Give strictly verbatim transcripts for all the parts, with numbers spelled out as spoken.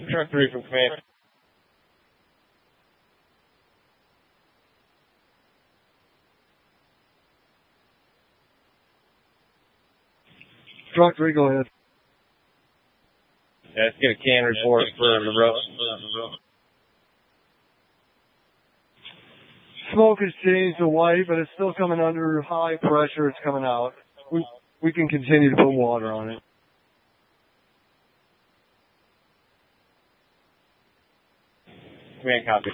Truck three from command. Truck three, go ahead. Yeah, let's get a can report for the road. Smoke has changed to white, but it's still coming under high pressure. It's coming out. We, we can continue to put water on it. Command copy.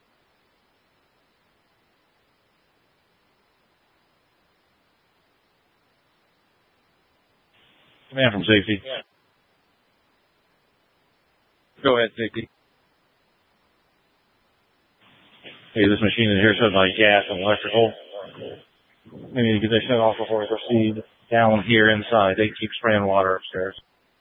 Command from safety. Yeah. Go ahead, safety. Hey, this machine in here says like gas and electrical. We need to get this shut off before we proceed down here inside. They keep spraying water upstairs.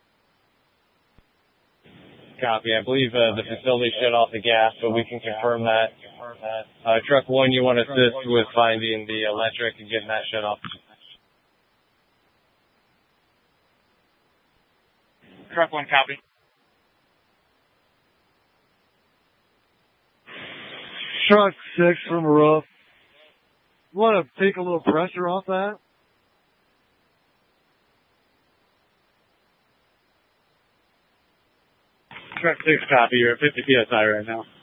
Copy. I believe uh, the facility shut off the gas, but we can confirm that. Uh, truck one, you want to assist with finding the electric and getting that shut off. Truck one, copy. Truck six from the roof. You want to take a little pressure off that? Truck six, copy. You're at fifty P S I right now.